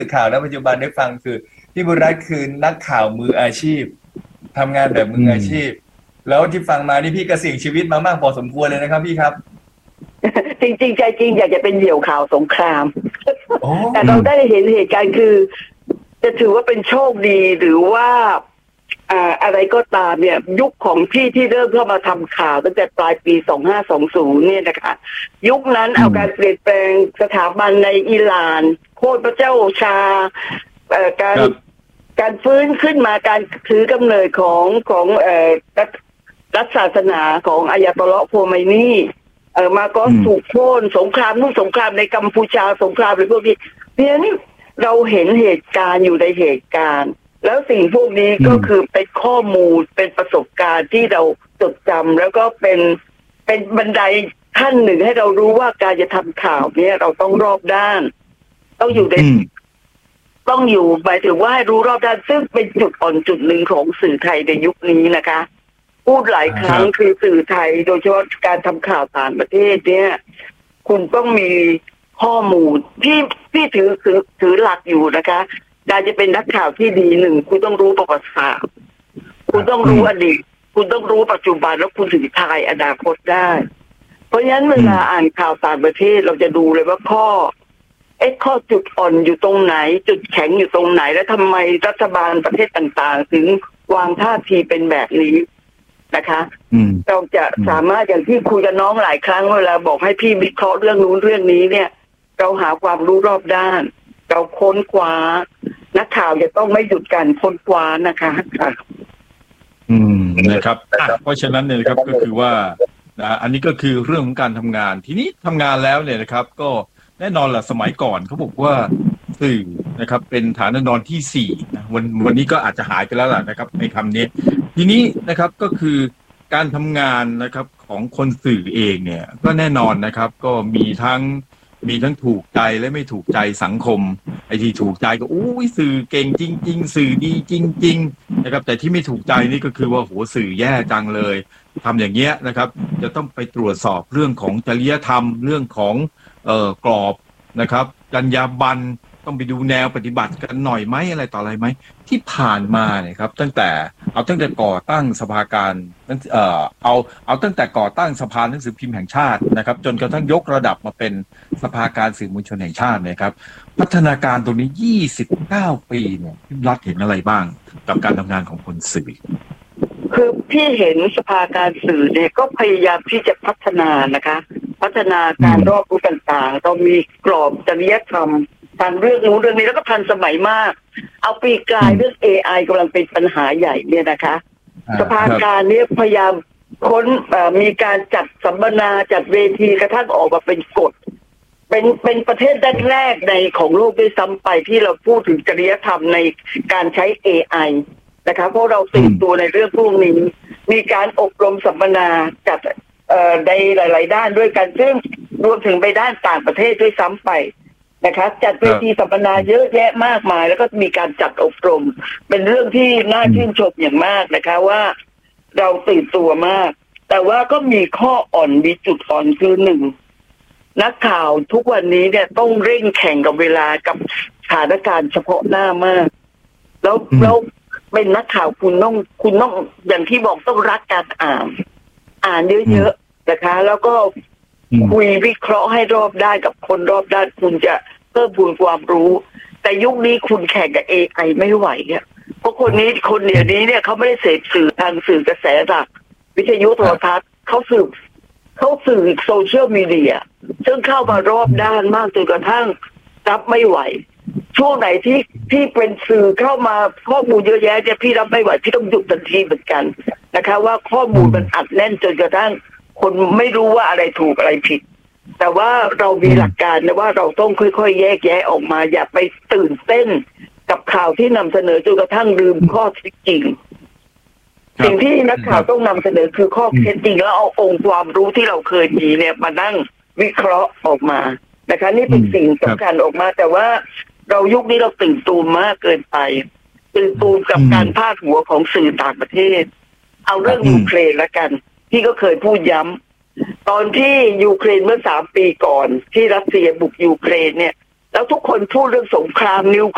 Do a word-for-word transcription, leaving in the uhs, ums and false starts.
ข่าวณปัจจุบันได้ฟังคือพี่บุญรัตน์คือนักข่าวมืออาชีพทำงานแบบมืออาชีพแล้วที่ฟังมานี่พี่กระเสี่ยงชีวิตมามากพอสมควรเลยนะครับพี่ครับจริงๆใจจริงอยากจะเป็นเหยี่ยวข่าวสงครามแต่เราได้เห็นเหตุการณ์คือจะถือว่าเป็นโชคดีหรือว่าอ่าอะไรก็ตามเนี่ยยุคของพี่ที่เริ่มเข้ามาทำข่าวตั้งแต่ปลายปีสองห้าสองศูนย์เนี่ยนะคะยุคนั้นเอาการเปลี่ยนแปลงสถาบันในอิหร่านโค่นพระเจ้าชาเอ่อการการฟื้นขึ้นมาการถือกำเนิดของของเอ่อรัฐศาสนาของอายาตอลลอฮ์โคไมนีเอ่อมาก็ถูกโค่นสงครามนู่นสงครามในกัมพูชาสงครามอะไรพวกนี้เพราะฉะนั้นเราเห็นเหตุการณ์อยู่ในเหตุการณ์แล้วสิ่งพวกนี้ก็คือเป็นข้อมูลเป็นประสบการณ์ที่เราจดจำแล้วก็เป็นเป็นบันไดขั้นหนึ่งให้เรารู้ว่าการจะทำข่าวเนี่ยเราต้องรอบด้านต้องอยู่ในต้องอยู่หมายถึงว่าให้รู้รอบด้านซึ่งเป็นจุดอ่อนจุดหนึ่งของสื่อไทยในยุคนี้นะคะพูดหลายครั้งคือสื่อไทยโดยเฉพาะการทำข่าวต่างประเทศเนี่ยคุณต้องมีข้อมูลที่ที่ถือถือถือหลักอยู่นะคะการจะเป็นนักข่าวที่ดีหนึ่งคุณต้องรู้ประวัติศาสตร์คุณต้องรู้อดีตคุณต้องรู้ปัจจุบันแล้วคุณถึงทายอนาคตได้เพราะฉะนั้นเวลาอ่านข่าวต่างประเทศเราจะดูเลยว่าข้อเอ๊ะข้อจุดอ่อนอยู่ตรงไหนจุดแข็งอยู่ตรงไหนและทำไมรัฐบาลประเทศต่างๆถึงวางท่าทีเป็นแบบนี้นะคะเราจะสามารถอย่างที่คุยกับน้องหลายครั้งเวลาบอกให้พี่วิเคราะห์เรื่องนู้นเรื่องนี้เนี่ยเราหาความรู้รอบด้านเราค้นคว้านักข่าวจะต้องไม่หยุดการค้นคว้านะคะอืมนะครับเพราะฉะนั้นเนี่ยนะครับก็คือว่านะอันนี้ก็คือเรื่องของการทำงานทีนี้ทำงานแล้วเนี่ยนะครับก็แน่นอนแหละสมัยก่อนเขาบอกว่าสื่อนะครับเป็นฐานนอนที่สี่นะวันวันนี้ก็อาจจะหายไปแล้วล่ะนะครับในคำนี้ทีนี้นะครับก็คือการทำงานนะครับของคนสื่อเองเนี่ยก็แน่นอนนะครับก็มีทั้งมีทั้งถูกใจและไม่ถูกใจสังคมไอ้ที่ถูกใจก็อู้ยสื่อเก่งจริงๆสื่อดีจริงๆนะครับแต่ที่ไม่ถูกใจนี่ก็คือว่าโหสื่อแย่จังเลยทำอย่างเงี้ยนะครับจะต้องไปตรวจสอบเรื่องของจริยธรรมเรื่องของเอ่อกรอบนะครับจรรยาบรรณต้องไปดูแนวปฏิบัติกันหน่อยไหมอะไรต่ออะไรไหมที่ผ่านมาเนี่ยครับตั้งแต่เอาตั้งแต่ก่อตั้งสภาการเอ่อเอาเอาตั้งแต่ก่อตั้งสภาหนังสือพิมพ์แห่งชาตินะครับจนกระทั่งยกระดับมาเป็นสภาการสื่อมวลชนแห่งชาติเนี่ยครับพัฒนาการตรงนี้ยี่สิบเก้าปีเนี่ยพี่รัฐเห็นอะไรบ้างกับการทำงานของคนสื่อคือพี่เห็นสภาการสื่อเนี่ยก็พยายามที่จะพัฒนานะคะพัฒนาการรอบรู้ต่างๆต้องมีกรอบจริยธรรมทันเรื่องนู้นเรื่องนี้แล้วก็ทันสมัยมากเอาปีกลายเรื่อง เอ ไอ กำลังเป็นปัญหาใหญ่เนี่ยนะคะสภาการนี้พยายามค้นมีการจัดสัมมนาจัดเวทีกระทั่งออกมาเป็นกฎเป็นเป็นประเทศแรกๆในของโลกด้วยซ้ำไปที่เราพูดถึงจริยธรรมในการใช้ เอ ไอ นะคะเพราะเราตื่นตัวในเรื่องพวกนี้มีการอบรมสัมมนาจัดในหลายๆด้านด้วยกันซึ่งรวมถึงไปด้านต่างประเทศด้วยซ้ำไปนะคะจัดเวทีสัมมนาเยอะแยะมากมายแล้วก็มีการจัดอบรมเป็นเรื่องที่น่าชื่นชมอย่างมากนะคะว่าเราตื่นตัวมากแต่ว่าก็มีข้ออ่อนมีจุดอ่อนคือหนึ่งนักข่าวทุกวันนี้เนี่ยต้องเร่งแข่งกับเวลากับสถานการณ์เฉพาะหน้ามากแล้วแล้วเป็นนักข่าวคุณต้องคุณต้องอย่างที่บอกต้องรักการอ่านอ่านเยอะๆนะคะแล้วก็คุยวิเคราะห์ให้รอบด้านกับคนรอบด้านคุณจะเพิ่มพูนความรู้แต่ยุคนี้คุณแข่งกับ เอ ไอ ไม่ไหวเนี่ยเพราะคนนี้คนเดี๋ยวนี้เนี่ยเขาไม่ได้เสพสื่อทางสื่อกระแสหลักวิทยุโทรทัศน์เขาสื่อเขาสื่อโซเชียลมีเดียซึ่งเข้ามารอบด้านมากจนกระทั่งรับไม่ไหวช่วงไหนที่ที่เป็นสื่อเข้ามาข้อมูลเยอะแยะเนี่ยพี่รับไม่ไหวพี่ต้องหยุดทันทีเหมือนกันนะคะว่าข้อมูลมันอัดแน่นจนกระทั่งคนไม่รู้ว่าอะไรถูกอะไรผิดแต่ว่าเรามีหลักการนะว่าเราต้องค่อยๆแยกแยะออกมาอย่าไปตื่นเต้นกับข่าวที่นำเสนอจนกระทั่งลืมข้อเท็จจริงสิ่งที่นักข่าวต้องนำเสนอคือข้อเท็จจริงแล้วเอาองค์ความรู้ที่เราเคยมีเนี่ยมานั่งวิเคราะห์ออกมานะคะนี่เป็นสิ่งสำคัญออกมาแต่ว่าเรายุคนี้เราตื่นตูมมากเกินไปตื่นตูมกับการพาดหัวของสื่อต่างประเทศเอาเรื่องยูเครนละกันพี่ก็เคยพูดย้ำตอนที่ยูเครนเมื่อสามปีก่อนที่รัสเซียบุกยูเครนเนี่ยแล้วทุกคนพูดเรื่องสงครามนิว